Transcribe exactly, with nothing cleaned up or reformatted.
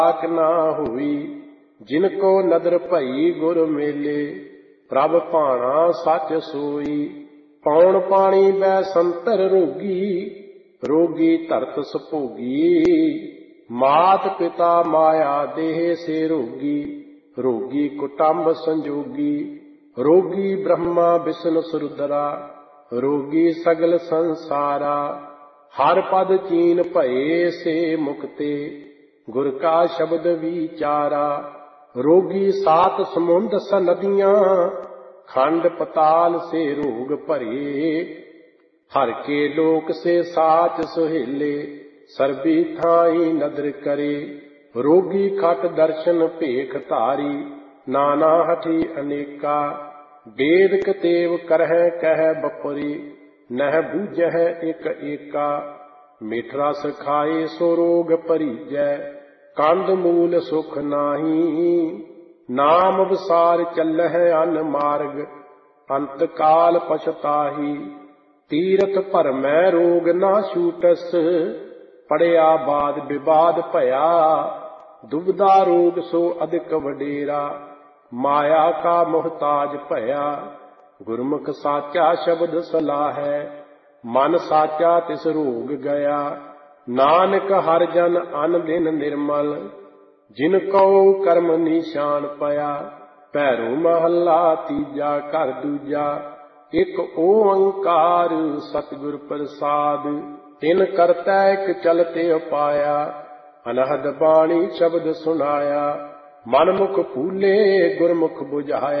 ताक ना हुई। जिनको नदर भई गुर मेले, प्रभ भाणा सच सोई। पौन पानी बै संतर रोगी, रोगी धरत सभोगी। मात पिता माया देह से रोगी, रोगी कुटुंब संजोगी। रोगी ब्रह्मा विष्णु सुरदरा, रोगी सगल संसारा। हर पद चीन भये से मुक्ते, गुर का शब्द विचारा। रोगी सात समुंद स नदियां, खंड पताल से रोग भरे। हर के लोक से साच सुहेले, सरबी थाई नदर करे। रोगी खट दर्शन भेख धारी, नाना हठी अनेका। वेद कतेव करह कह बपुरी, नह बूझह एक एका। मिठ रस खाए सो रोग परीजै, कंद मूल सुख नाही। नाम विसार चलह अन मार्ग, अंत काल पछताही। तीरथ भरमै रोग ना छूटस, पड़िया बाद विवाद भया। दुबदा रोग सो अधिक वडेरा, माया का मोहताज भया। गुरमुख साचा शब्द सलाहै, मन साचा तिस रोग गया। नानक हर जन अन दिन निर्मल, जिन कौ कर्म निशान पया। भैरो महला तीजा घर दूजा, एक ओंकार सतगुर प्रसाद। तिन करतै इक चलते उपाया, अनहद बाणी शब्द सुनाया। मन मुख फूले गुरमुख बुझाया।